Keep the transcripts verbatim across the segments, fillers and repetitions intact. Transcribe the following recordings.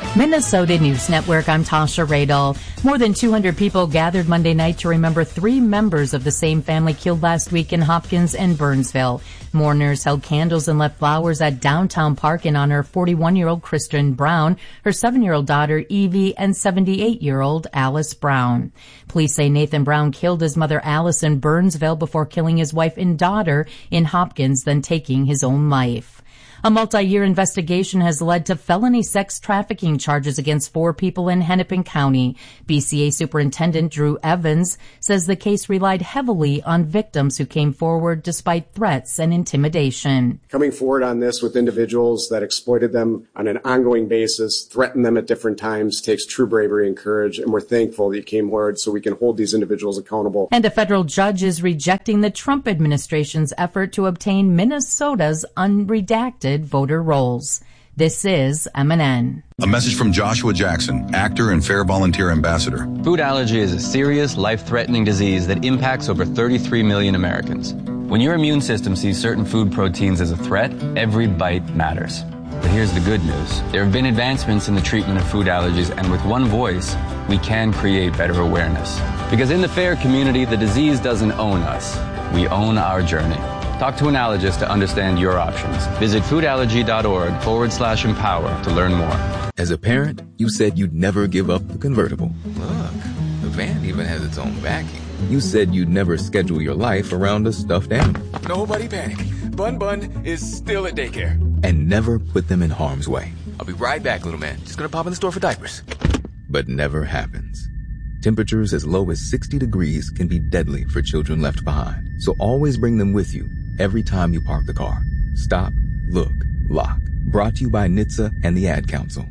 Minnesota News Network, I'm Tasha Radel. More than two hundred people gathered Monday night to remember three members of the same family killed last week in Hopkins and Burnsville. Mourners held candles and left flowers at Downtown Park in honor of forty-one-year-old Kristen Brown, her seven-year-old daughter Evie, and seventy-eight-year-old Alice Brown. Police say Nathan Brown killed his mother Alice in Burnsville before killing his wife and daughter in Hopkins, then taking his own life. A multi-year investigation has led to felony sex trafficking charges against four people in Hennepin County. B C A Superintendent Drew Evans says the case relied heavily on victims who came forward despite threats and intimidation. Coming forward on this with individuals that exploited them on an ongoing basis, threatened them at different times, takes true bravery and courage, and we're thankful that you came forward so we can hold these individuals accountable. And a federal judge is rejecting the Trump administration's effort to obtain Minnesota's unredacted voter rolls. This is M N N. A message from Joshua Jackson, actor and Fair Volunteer Ambassador. Food allergy is a serious, life-threatening disease that impacts over thirty-three million Americans. When your immune system sees certain food proteins as a threat, every bite matters. But here's the good news. There have been advancements in the treatment of food allergies, and with one voice, we can create better awareness. Because in the FAIR community, the disease doesn't own us. We own our journey. Talk to an allergist to understand your options. Visit foodallergy.org forward slash empower to learn more. As a parent, you said you'd never give up the convertible. Look, the van even has its own backing. You said you'd never schedule your life around a stuffed animal. Nobody panic. Bun Bun is still at daycare. And never put them in harm's way. I'll be right back, little man. Just gonna pop in the store for diapers. But never happens. Temperatures as low as sixty degrees can be deadly for children left behind. So always bring them with you every time you park the car. Stop, look, lock. Brought to you by N H T S A and the Ad Council.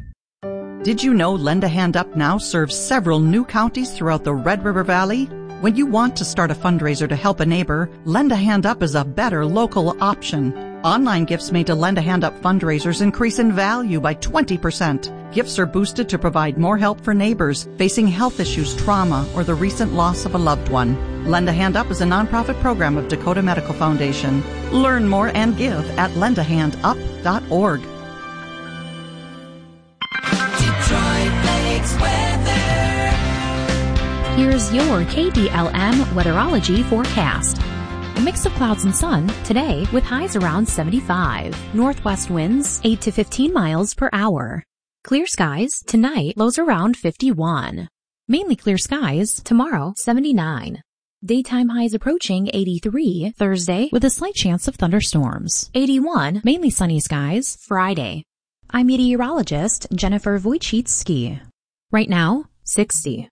Did you know Lend a Hand Up now serves several new counties throughout the Red River Valley? When you want to start a fundraiser to help a neighbor, Lend a Hand Up is a better local option. Online gifts made to Lend a Hand Up fundraisers increase in value by twenty percent. Gifts are boosted to provide more help for neighbors facing health issues, trauma, or the recent loss of a loved one. Lend a Hand Up is a nonprofit program of Dakota Medical Foundation. Learn more and give at lend a hand up dot org. Here's your K D L M weatherology forecast. A mix of clouds and sun today with highs around seventy-five. Northwest winds eight to fifteen miles per hour. Clear skies tonight, lows around fifty-one. Mainly clear skies tomorrow, seventy-nine. Daytime highs approaching eighty-three Thursday with a slight chance of thunderstorms. eighty-one, mainly sunny skies Friday. I'm meteorologist Jennifer Wojcicki. Right now, sixty.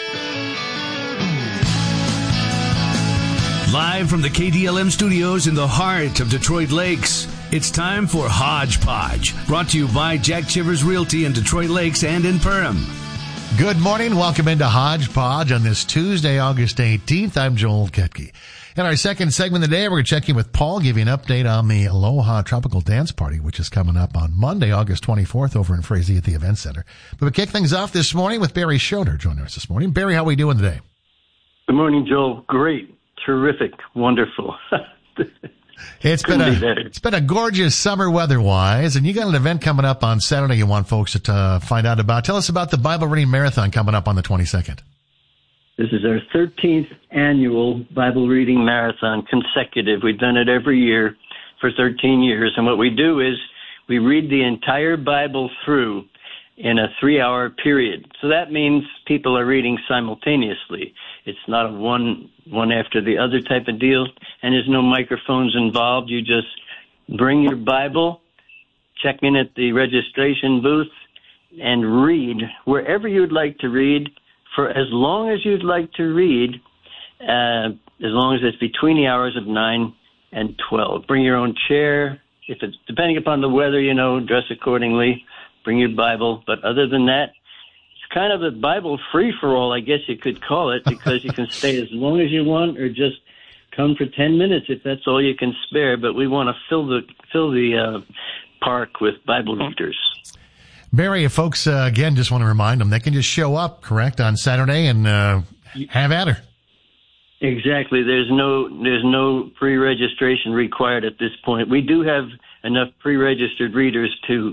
Live from the K D L M studios in the heart of Detroit Lakes, it's time for Hodgepodge, brought to you by Jack Chivers Realty in Detroit Lakes and in Perham. Good morning. Welcome into Hodgepodge on this Tuesday, August eighteenth. I'm Joel Ketke. In our second segment of the day, we're going to check in with Paul, give you an update on the Aloha Tropical Dance Party, which is coming up on Monday, August twenty-fourth, over in Frazee at the Event Center. But we kick things off this morning with Barry Schroeder joining us this morning. Barry, how are we doing today? Good morning, Joel. Great. Terrific. Wonderful. It's been a, be it's been a gorgeous summer weather-wise, and you got an event coming up on Saturday you want folks to uh, find out about. Tell us about the Bible Reading Marathon coming up on the twenty-second. This is our thirteenth annual Bible Reading Marathon consecutive. We've done it every year for thirteen years, and what we do is we read the entire Bible through in a three-hour period. So that means people are reading simultaneously. It's not a one one after the other type of deal, and there's no microphones involved. You just bring your Bible, check in at the registration booth, and read wherever you'd like to read for as long as you'd like to read, uh, as long as it's between the hours of nine and twelve. Bring your own chair. If it's depending upon the weather, you know, dress accordingly. Bring your Bible. But other than that, it's kind of a Bible free-for-all, I guess you could call it, because you can stay as long as you want or just come for ten minutes if that's all you can spare. But we want to fill the fill the uh, park with Bible readers. Barry, if folks, uh, again, just want to remind them, they can just show up, correct, on Saturday and uh, have at her. Exactly. There's no there's no pre-registration required at this point. We do have enough pre-registered readers to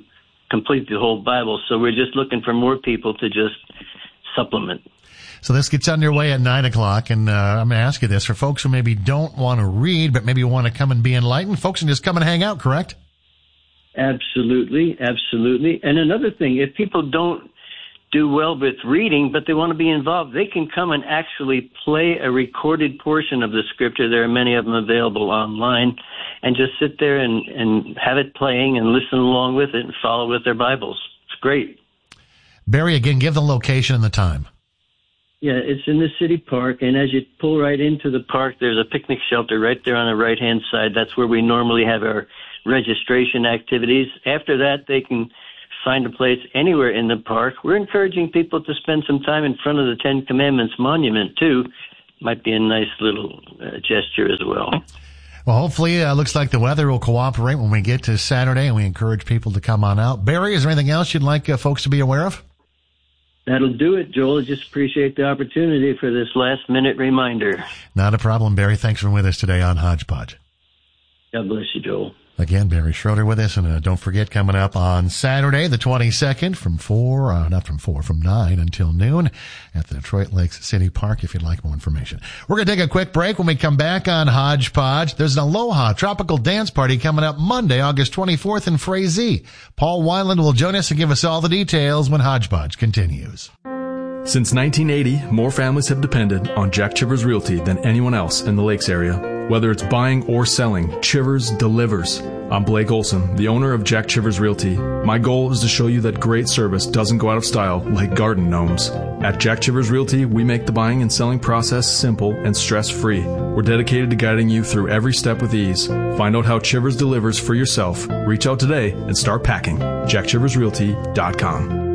complete the whole Bible. So we're just looking for more people to just supplement. So this gets underway at nine o'clock, and uh, I'm going to ask you this. For folks who maybe don't want to read, but maybe want to come and be enlightened, folks can just come and hang out, correct? Absolutely, absolutely. And another thing, if people don't do well with reading, but they want to be involved, they can come and actually play a recorded portion of the scripture. There are many of them available online, and just sit there and, and have it playing and listen along with it and follow with their Bibles. It's great. Barry, again, give the location and the time. Yeah, it's in the city park, and as you pull right into the park, there's a picnic shelter right there on the right-hand side. That's where we normally have our registration activities. After that, they can find a place anywhere in the park. We're encouraging people to spend some time in front of the Ten Commandments monument, too. Might be a nice little uh, gesture as well. Well, hopefully, it uh, looks like the weather will cooperate when we get to Saturday, and we encourage people to come on out. Barry, is there anything else you'd like uh, folks to be aware of? That'll do it, Joel. I just appreciate the opportunity for this last-minute reminder. Not a problem, Barry. Thanks for being with us today on Hodgepodge. God bless you, Joel. Again, Barry Schroeder with us, and uh, don't forget, coming up on Saturday, the twenty-second, from four, uh, not from four, from nine until noon at the Detroit Lakes City Park, if you'd like more information. We're going to take a quick break. When we come back on Hodgepodge, there's an Aloha Tropical Dance Party coming up Monday, August twenty-fourth in Frazee. Paul Weiland will join us and give us all the details when Hodgepodge continues. Since nineteen eighty, more families have depended on Jack Chivers Realty than anyone else in the Lakes area. Whether it's buying or selling, Chivers delivers. I'm Blake Olson, the owner of Jack Chivers Realty. My goal is to show you that great service doesn't go out of style like garden gnomes. At Jack Chivers Realty, we make the buying and selling process simple and stress-free. We're dedicated to guiding you through every step with ease. Find out how Chivers delivers for yourself. Reach out today and start packing. jack chivers realty dot com.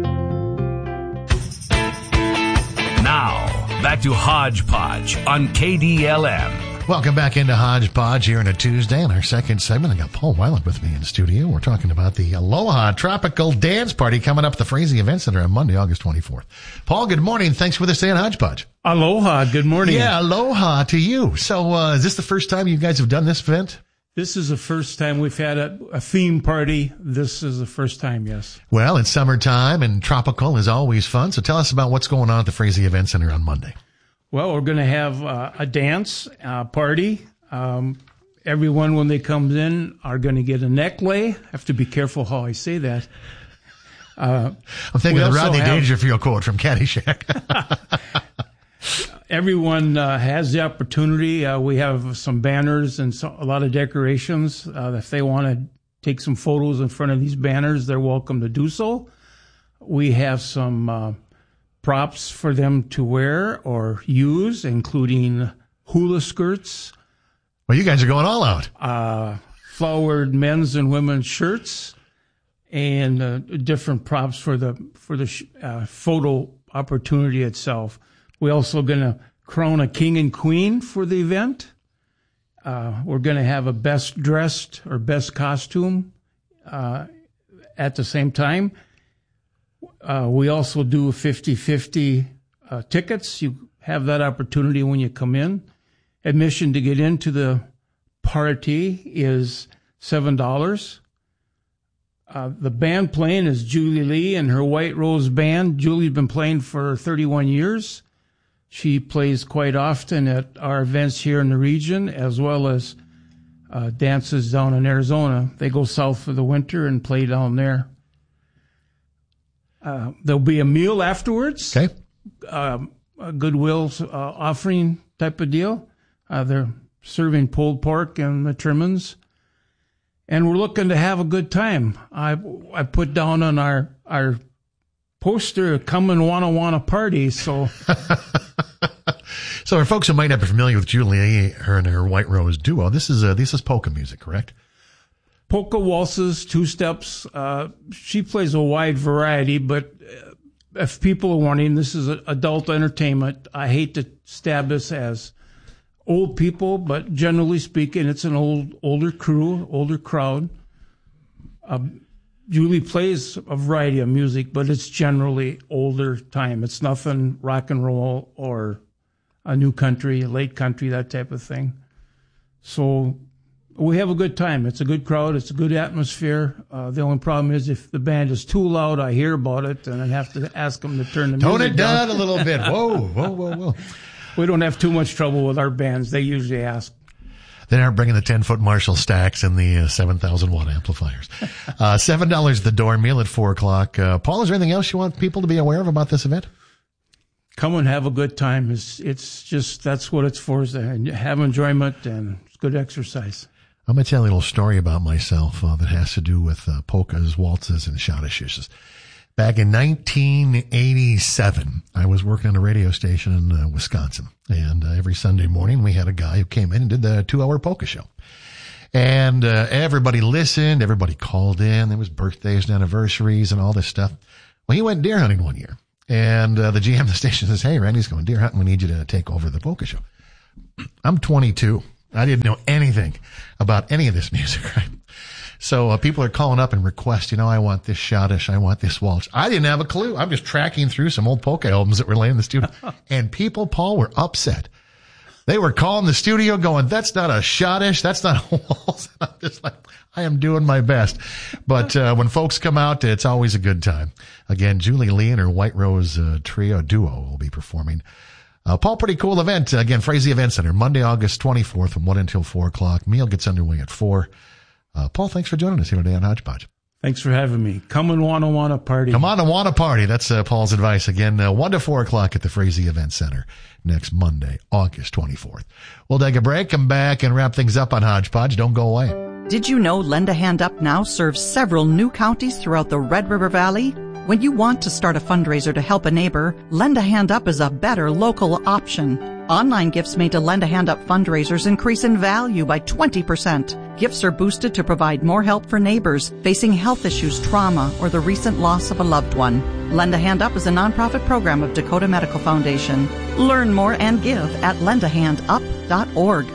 Now, back to Hodgepodge on K D L M. Welcome back into Hodgepodge here on a Tuesday. In our second segment, I got Paul Weiland with me in the studio. We're talking about the Aloha Tropical Dance Party coming up at the Frazee Event Center on Monday, August twenty-fourth. Paul, good morning. Thanks for this day on Hodgepodge. Aloha. Good morning. Yeah, aloha to you. So, uh, is this the first time you guys have done this event? This is the first time we've had a, a theme party. This is the first time, yes. Well, it's summertime and tropical is always fun. So tell us about what's going on at the Frazee Event Center on Monday. Well, we're going to have uh, a dance uh, party. Um, everyone, when they come in, are going to get a necklace. I have to be careful how I say that. Uh, I'm thinking of the Rodney have, Dangerfield quote from Caddyshack. Everyone uh, has the opportunity. Uh, we have some banners and so, a lot of decorations. Uh, if they want to take some photos in front of these banners, they're welcome to do so. We have some uh, props for them to wear or use, including hula skirts. Well, you guys are going all out. Uh, flowered men's and women's shirts, and uh, different props for the for the sh- uh, photo opportunity itself. We're also going to crown a king and queen for the event. Uh, we're going to have a best dressed or best costume uh, at the same time. Uh, we also do fifty-fifty uh, tickets. You have that opportunity when you come in. Admission to get into the party is seven dollars. Uh, the band playing is Julie Lee and her White Rose Band. Julie's been playing for thirty-one years. She plays quite often at our events here in the region, as well as uh, dances down in Arizona. They go south for the winter and play down there. Uh, there'll be a meal afterwards. Okay. Um, a Goodwill uh, offering type of deal. Uh, they're serving pulled pork and the trimmings. And we're looking to have a good time. I I put down on our our poster, come and wanna wanna party, so... So for folks who might not be familiar with Julie, her and her White Rose duo, this is uh, this is polka music, correct? Polka, waltzes, two-steps. Uh, she plays a wide variety, but if people are wanting, this is adult entertainment. I hate to stab this as old people, but generally speaking, it's an old older crew, older crowd. Uh, Julie plays a variety of music, but it's generally older time. It's nothing rock and roll or a new country, late country, that type of thing. So We have a good time. It's a good crowd. It's a good atmosphere. Uh, the only problem is if the band is too loud, I hear about it, and I have to ask them to turn the Tone music it down down a little bit. Whoa, whoa, whoa, whoa. We don't have too much trouble with our bands. They usually ask. They aren't bringing the ten-foot Marshall stacks and the uh, seven thousand watt amplifiers. Uh, seven dollars the door, meal at four o'clock. Uh, Paul, is there anything else you want people to be aware of about this event? Come and have a good time. It's, it's just, that's what it's for, is to have enjoyment and it's good exercise. I'm going to tell you a little story about myself uh, that has to do with uh, polkas, waltzes, and schottisches. Back in nineteen eighty-seven, I was working on a radio station in uh, Wisconsin, and uh, every Sunday morning we had a guy who came in and did the two-hour polka show. And uh, everybody listened, everybody called in. There was birthdays and anniversaries and all this stuff. Well, he went deer hunting one year, and uh, the G M of the station says, "Hey, Randy's going deer hunting. We need you to take over the polka show." I'm twenty-two. I didn't know anything about any of this music, right? So uh, people are calling up and request, you know, I want this schottisch, I want this waltz. I didn't have a clue. I'm just tracking through some old polka albums that were laying in the studio. And people, Paul, were upset. They were calling the studio going, that's not a schottisch, that's not a waltz. And I'm just like, I am doing my best. But uh, when folks come out, it's always a good time. Again, Julie Lee and her White Rose uh, Trio Duo will be performing. Uh, Paul, pretty cool event. Again, Frazee Event Center, Monday, August twenty-fourth from one until four o'clock. Meal gets underway at four. Uh, Paul, thanks for joining us here today on Hodgepodge. Thanks for having me. Come and wanna wanna party. Come on and wanna party. That's uh, Paul's advice. Again, uh, one to four o'clock at the Frazee Event Center next Monday, August twenty-fourth. We'll take a break, come back and wrap things up on Hodgepodge. Don't go away. Did you know Lend a Hand Up now serves several new counties throughout the Red River Valley? When you want to start a fundraiser to help a neighbor, Lend a Hand Up is a better local option. Online gifts made to Lend a Hand Up fundraisers increase in value by twenty percent. Gifts are boosted to provide more help for neighbors facing health issues, trauma, or the recent loss of a loved one. Lend a Hand Up is a nonprofit program of Dakota Medical Foundation. Learn more and give at lend a hand up dot org.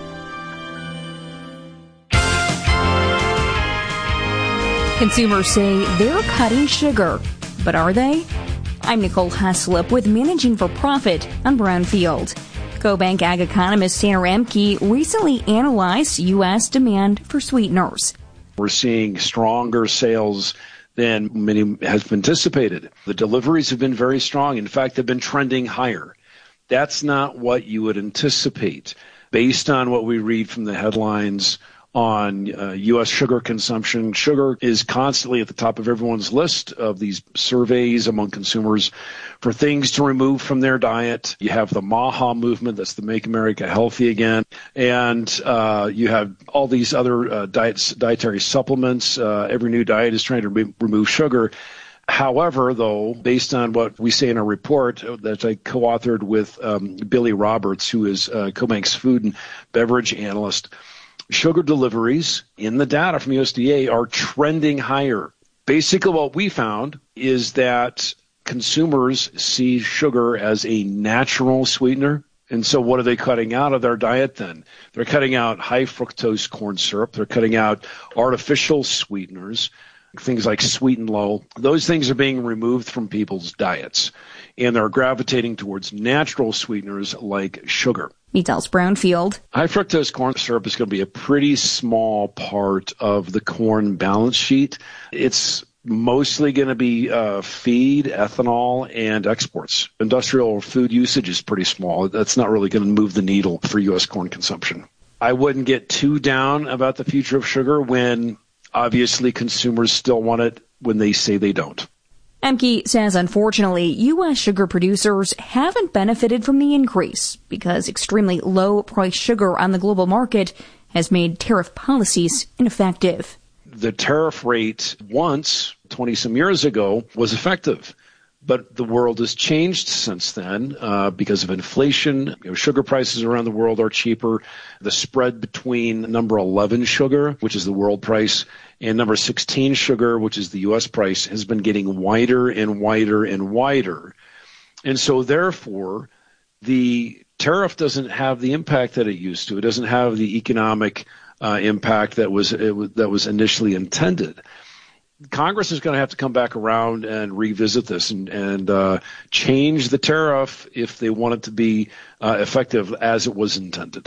Consumers say they're cutting sugar. But are they? I'm Nicole Haslip with Managing for Profit on Brownfield. CoBank Ag economist Tanner Emke recently analyzed U S demand for sweeteners. We're seeing stronger sales than many has been anticipated. The deliveries have been very strong. In fact, they've been trending higher. That's not what you would anticipate based on what we read from the headlines on uh, U S sugar consumption. Sugar is constantly at the top of everyone's list of these surveys among consumers for things to remove from their diet. You have the MAHA movement, that's the Make America Healthy Again, and uh, you have all these other uh, diets, dietary supplements. Uh, every new diet is trying to re- remove sugar. However, though, based on what we say in a report that I co-authored with um, Billy Roberts, who is uh, CoBank's food and beverage analyst, sugar deliveries in the data from U S D A are trending higher. Basically, what we found is that consumers see sugar as a natural sweetener. And so what are they cutting out of their diet then? They're cutting out high fructose corn syrup. They're cutting out artificial sweeteners, things like Sweet and Low. Those things are being removed from people's diets, and they're gravitating towards natural sweeteners like sugar. Meets Brownfield. High fructose corn syrup is going to be a pretty small part of the corn balance sheet. It's mostly going to be uh, feed, ethanol, and exports. Industrial food usage is pretty small. That's not really going to move the needle for U S corn consumption. I wouldn't get too down about the future of sugar when obviously consumers still want it when they say they don't. Emke says, unfortunately, U S sugar producers haven't benefited from the increase because extremely low-priced sugar on the global market has made tariff policies ineffective. The tariff rate once, twenty-some years ago, was effective. But the world has changed since then uh, because of inflation. You know, sugar prices around the world are cheaper. The spread between number eleven sugar, which is the world price, and number sixteen sugar, which is the U S price, has been getting wider and wider and wider. And so therefore, the tariff doesn't have the impact that it used to. It doesn't have the economic uh, impact that was, it was that was initially intended. Congress is going to have to come back around and revisit this and, and uh, change the tariff if they want it to be uh, effective as it was intended.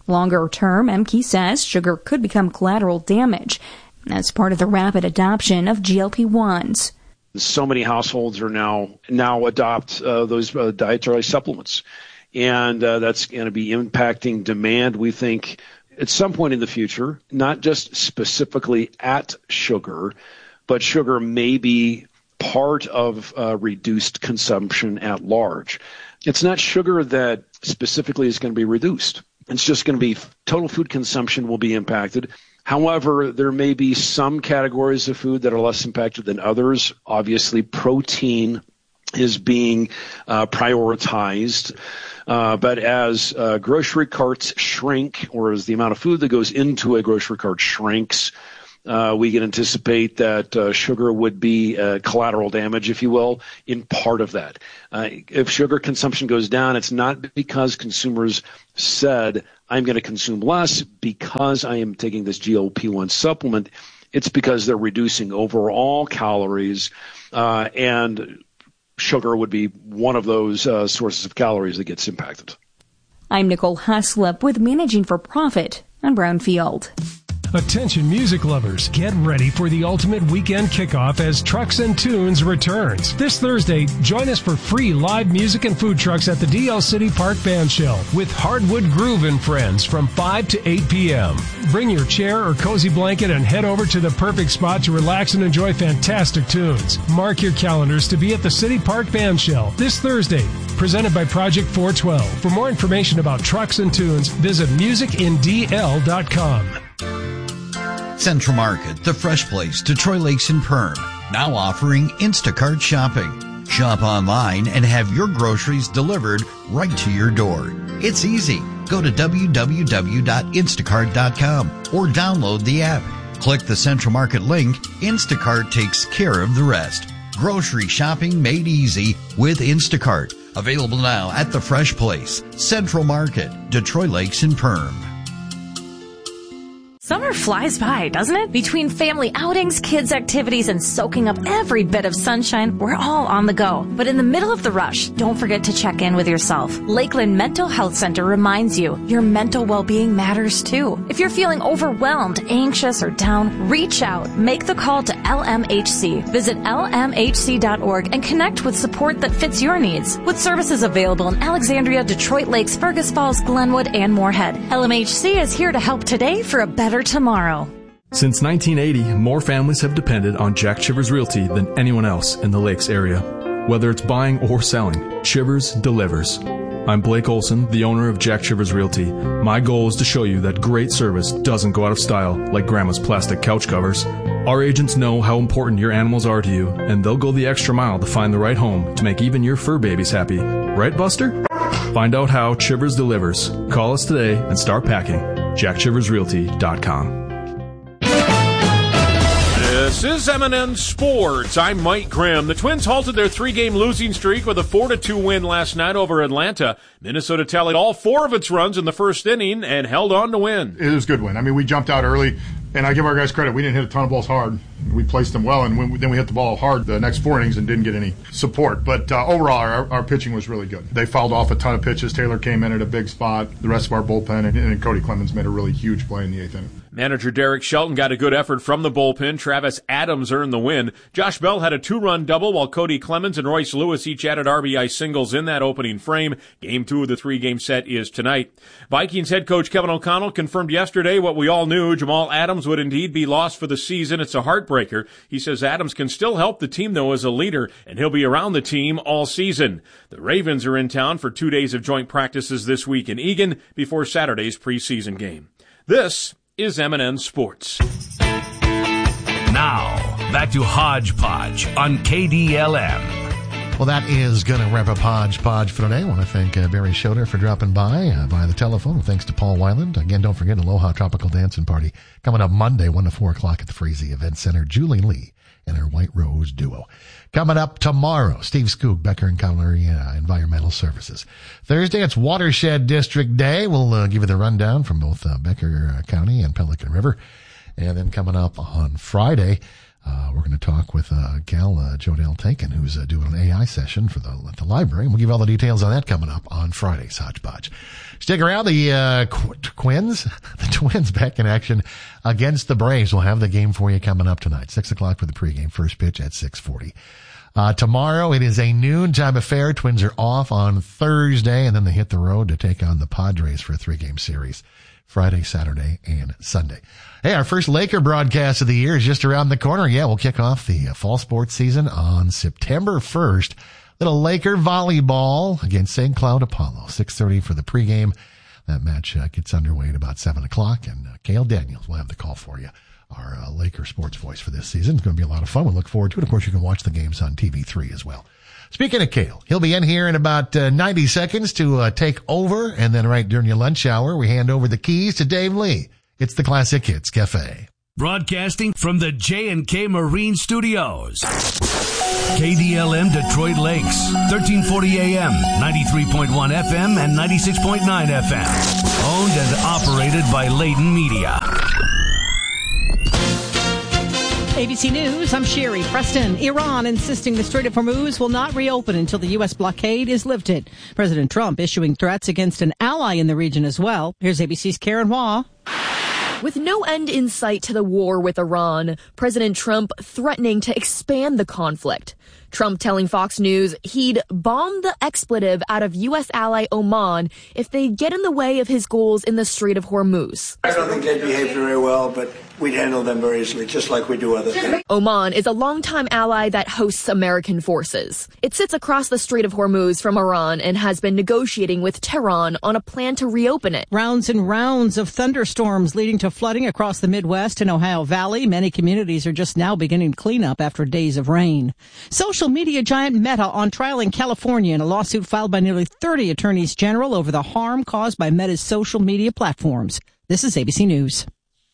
Longer term, Emke says sugar could become collateral damage as part of the rapid adoption of G L P ones. So many households are now now adopt uh, those uh, dietary supplements, and uh, that's going to be impacting demand, we think, at some point in the future, not just specifically at sugar, but sugar may be part of uh, reduced consumption at large. It's not sugar that specifically is going to be reduced. It's just going to be total food consumption will be impacted. However, there may be some categories of food that are less impacted than others. Obviously, protein is being uh, prioritized. Uh, but as uh, grocery carts shrink, or as the amount of food that goes into a grocery cart shrinks, uh, we can anticipate that uh, sugar would be uh, collateral damage, if you will, in part of that. Uh, if sugar consumption goes down, it's not because consumers said, I'm going to consume less because I am taking this G L P one supplement. It's because they're reducing overall calories, uh, and sugar would be one of those uh, sources of calories that gets impacted. I'm Nicole Haslip with Managing for Profit on Brownfield. Attention music lovers, get ready for the ultimate weekend kickoff as Trucks and Tunes returns. This Thursday, join us for free live music and food trucks at the D L City Park Band Shell with Hardwood Groove and Friends from five to eight p.m. Bring your chair or cozy blanket and head over to the perfect spot to relax and enjoy fantastic tunes. Mark your calendars to be at the City Park Band Shell this Thursday, presented by Project four twelve. For more information about Trucks and Tunes, visit music in d l dot com. Central Market, the fresh place, Detroit Lakes and Perm, now offering Instacart shopping. Shop online and have your groceries delivered right to your door. It's easy. Go to w w w dot instacart dot com or download the app. Click the Central Market link. Instacart takes care of the rest. Grocery shopping made easy with Instacart. Available now at the fresh place, Central Market, Detroit Lakes and Perm. Summer flies by, doesn't it? Between family outings, kids' activities, and soaking up every bit of sunshine, we're all on the go. But in the middle of the rush, don't forget to check in with yourself. Lakeland Mental Health Center reminds you your mental well-being matters too. If you're feeling overwhelmed, anxious, or down, reach out. Make the call to L M H C. Visit L M H C dot org and connect with support that fits your needs. With services available in Alexandria, Detroit Lakes, Fergus Falls, Glenwood, and Moorhead, L M H C is here to help today for a better tomorrow. Since nineteen eighty, more families have depended on Jack Chivers Realty than anyone else in the Lakes area. Whether it's buying or selling, Chivers delivers. I'm Blake Olson, the owner of Jack Chivers Realty. My goal is to show you that great service doesn't go out of style like Grandma's plastic couch covers. Our agents know how important your animals are to you, and they'll go the extra mile to find the right home to make even your fur babies happy. Right, Buster? Find out how Chivers delivers. Call us today and start packing. jack chivers realty dot com. This is M and N Sports. I'm Mike Grimm. The Twins halted their three-game losing streak with a four to two win last night over Atlanta. Minnesota tallied all four of its runs in the first inning and held on to win. It was a good win. I mean, we jumped out early, and I give our guys credit. We didn't hit a ton of balls hard. We placed them well, and when, then we hit the ball hard the next four innings and didn't get any support. But uh, overall, our, our pitching was really good. They fouled off a ton of pitches. Taylor came in at a big spot. The rest of our bullpen, and, and Cody Clemens made a really huge play in the eighth inning. Manager Derek Shelton got a good effort from the bullpen. Travis Adams earned the win. Josh Bell had a two-run double, while Cody Clemens and Royce Lewis each added R B I singles in that opening frame. Game two of the three-game set is tonight. Vikings head coach Kevin O'Connell confirmed yesterday what we all knew. Jamal Adams would indeed be lost for the season. It's a heartbreaker. He says Adams can still help the team, though, as a leader, and he'll be around the team all season. The Ravens are in town for two days of joint practices this week in Eagan before Saturday's preseason game. This is M and N Sports. Now, back to Hodgepodge on K D L M. Well, that is going to wrap up Hodgepodge for today. I want to thank uh, Barry Schroeder for dropping by uh, via the telephone. Well, thanks to Paul Weiland. Again, don't forget Aloha Tropical Dancing Party coming up Monday, one to four o'clock at the Frazee Event Center. Julie Lee and her White Rose Duo. Coming up tomorrow, Steve Skoog, Becker and Connolly uh, Environmental Services. Thursday, it's Watershed District Day. We'll uh, give you the rundown from both uh, Becker uh, County and Pelican River. And then coming up on Friday, Uh, we're going to talk with uh, gal uh, Jodelle Taken, who's uh, doing an A I session for the at the library. And we'll give you all the details on that coming up on Friday's Hodgepodge. Stick around. The uh, Qu- Twins, the Twins back in action against the Braves. We'll have the game for you coming up tonight. Six o'clock for the pregame. First pitch at six forty. Uh, tomorrow it is a noontime affair. Twins are off on Thursday, and then they hit the road to take on the Padres for a three-game series. Friday, Saturday, and Sunday. Hey, our first Laker broadcast of the year is just around the corner. Yeah, we'll kick off the uh, fall sports season on September first. Little Laker volleyball against Saint Cloud Apollo. six thirty for the pregame. That match uh, gets underway at about seven o'clock, and uh, Cale Daniels will have the call for you. Our uh, Laker sports voice for this season. It's going to be a lot of fun. We look forward to it. Of course, you can watch the games on T V three as well. Speaking of Cale, he'll be in here in about uh, ninety seconds to uh, take over, and then right during your lunch hour, we hand over the keys to Dave Lee. It's the Classic Hits Cafe. Broadcasting from the J and K Marine Studios. K D L M Detroit Lakes, thirteen forty A M, ninety-three point one F M, and ninety-six point nine F M. Owned and operated by Layton Media. A B C News, I'm Sherry Preston. Iran insisting the Strait of Hormuz will not reopen until the U S blockade is lifted. President Trump issuing threats against an ally in the region as well. Here's A B C's Karen Hua. With no end in sight to the war with Iran, President Trump threatening to expand the conflict. Trump telling Fox News he'd bomb the expletive out of U S ally Oman if they get in the way of his goals in the Strait of Hormuz. I don't think they'd behave very well, but we'd handle them very easily, just like we do other things. Oman is a longtime ally that hosts American forces. It sits across the Strait of Hormuz from Iran and has been negotiating with Tehran on a plan to reopen it. Rounds and rounds of thunderstorms leading to flooding across the Midwest and Ohio Valley. Many communities are just now beginning to clean up after days of rain. Social media giant Meta on trial in California in a lawsuit filed by nearly thirty attorneys general over the harm caused by Meta's social media platforms. This is A B C News.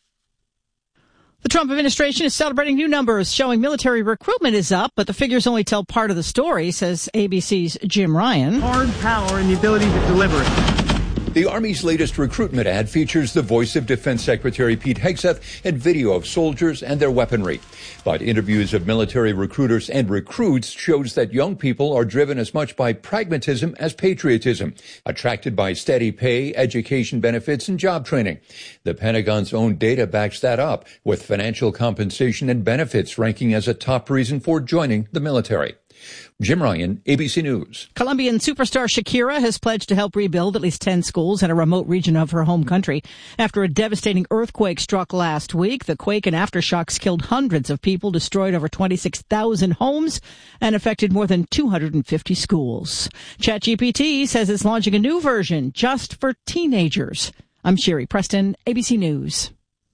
The Trump administration is celebrating new numbers showing military recruitment is up, but the figures only tell part of the story, says A B C's Jim Ryan. Hard power and the ability to deliver it. The Army's latest recruitment ad features the voice of Defense Secretary Pete Hegseth and video of soldiers and their weaponry. But interviews of military recruiters and recruits shows that young people are driven as much by pragmatism as patriotism, attracted by steady pay, education benefits, and job training. The Pentagon's own data backs that up, with financial compensation and benefits ranking as a top reason for joining the military. Jim Ryan, A B C News. Colombian superstar Shakira has pledged to help rebuild at least ten schools in a remote region of her home country after a devastating earthquake struck last week. The quake and aftershocks killed hundreds of people, destroyed over twenty-six thousand homes, and affected more than two hundred fifty schools. ChatGPT says it's launching a new version just for teenagers. I'm Sherry Preston, A B C News.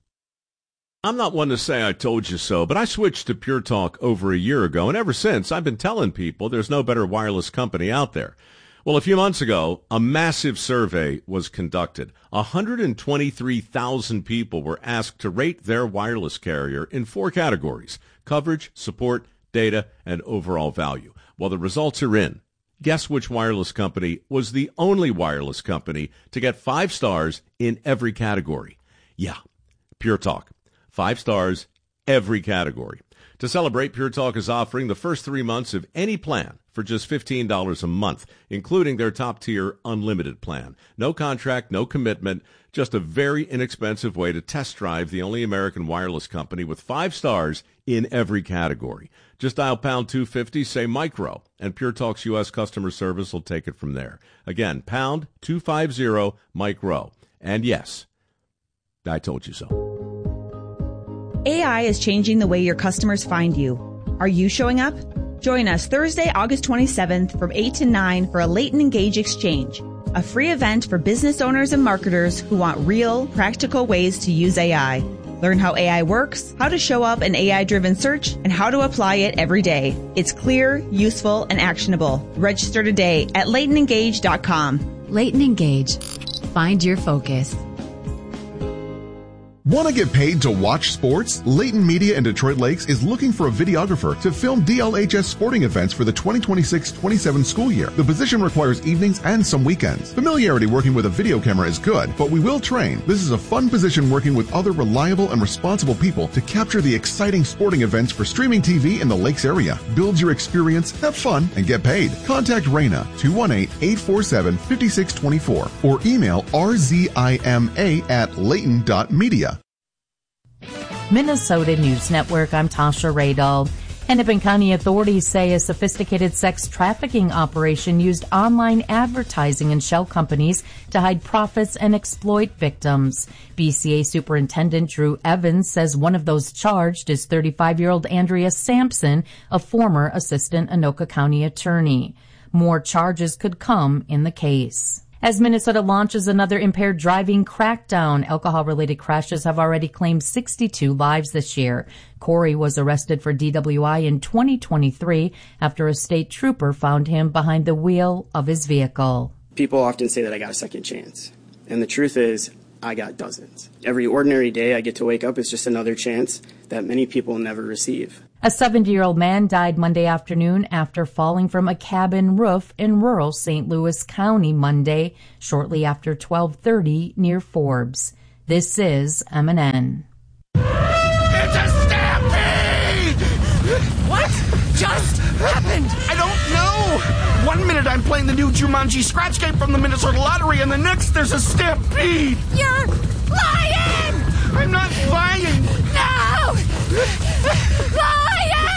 I'm not one to say I told you so, but I switched to Pure Talk over a year ago, and ever since, I've been telling people there's no better wireless company out there. Well, a few months ago, a massive survey was conducted. one hundred twenty-three thousand people were asked to rate their wireless carrier in four categories: coverage, support, data, and overall value. Well, the results are in. Guess which wireless company was the only wireless company to get five stars in every category? Yeah, Pure Talk. Five stars, every category. To celebrate, Pure Talk is offering the first three months of any plan for just fifteen dollars a month, including their top-tier unlimited plan. No contract, no commitment, just a very inexpensive way to test drive the only American wireless company with five stars in every category. Just dial pound two fifty, say micro, and Pure Talk's U S customer service will take it from there. Again, pound two fifty, micro. And yes, I told you so. A I is changing the way your customers find you. Are you showing up? Join us Thursday, August twenty-seventh from eight to nine for a Layton Engage Exchange, a free event for business owners and marketers who want real, practical ways to use A I. Learn how A I works, how to show up an A I-driven search, and how to apply it every day. It's clear, useful, and actionable. Register today at layton engage dot com. Layton Engage. Find your focus. Want to get paid to watch sports? Layton Media in Detroit Lakes is looking for a videographer to film D L H S sporting events for the twenty twenty-six twenty-seven school year. The position requires evenings and some weekends. Familiarity working with a video camera is good, but we will train. This is a fun position working with other reliable and responsible people to capture the exciting sporting events for streaming T V in the Lakes area. Build your experience, have fun, and get paid. Contact Raina, two one eight, eight four seven, five six two four, or email r z i m a at layton dot media. Minnesota News Network, I'm Tasha Radall. Hennepin County authorities say a sophisticated sex trafficking operation used online advertising and shell companies to hide profits and exploit victims. B C A Superintendent Drew Evans says one of those charged is thirty-five-year-old Andrea Sampson, a former assistant Anoka County attorney. More charges could come in the case. As Minnesota launches another impaired driving crackdown, alcohol-related crashes have already claimed sixty-two lives this year. Corey was arrested for D W I in twenty twenty-three after a state trooper found him behind the wheel of his vehicle. People often say that I got a second chance, and the truth is I got dozens. Every ordinary day I get to wake up is just another chance that many people never receive. A seventy-year-old man died Monday afternoon after falling from a cabin roof in rural Saint Louis County Monday, shortly after twelve thirty near Forbes. This is M N N. It's a stampede! What just happened? I don't know! One minute I'm playing the new Jumanji scratch game from the Minnesota Lottery, and the next there's a stampede! You're lying! I'm not lying! No! Lying!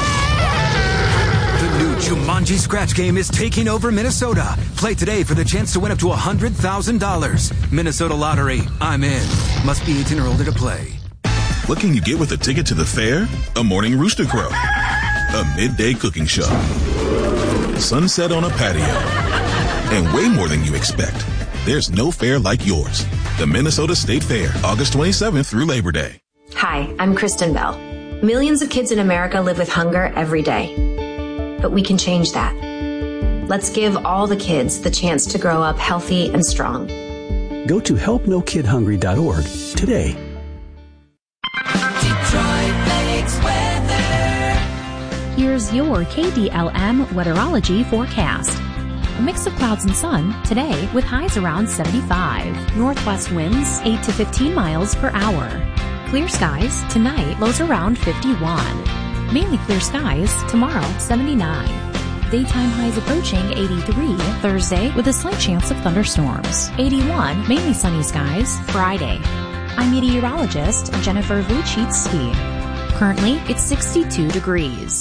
The new Jumanji scratch game is taking over Minnesota. Play today for the chance to win up to one hundred thousand dollars. Minnesota Lottery. I'm in. Must be eighteen or older to play. What can you get with a ticket to the fair? A morning rooster crow. A midday cooking show. Sunset on a patio. And way more than you expect. There's no fair like yours. The Minnesota State Fair, August twenty-seventh through Labor Day. Hi, I'm Kristen Bell. Millions of kids in America live with hunger every day. But we can change that. Let's give all the kids the chance to grow up healthy and strong. Go to help no kid hungry dot org today. Here's your K D L M weatherology forecast. A mix of clouds and sun today with highs around seventy-five. Northwest winds eight to fifteen miles per hour. Clear skies tonight, lows around fifty-one. Mainly clear skies tomorrow, seventy-nine. Daytime highs approaching eighty-three Thursday with a slight chance of thunderstorms. eighty-one, mainly sunny skies Friday. I'm meteorologist Jennifer Vuchitsky. Currently, it's sixty-two degrees.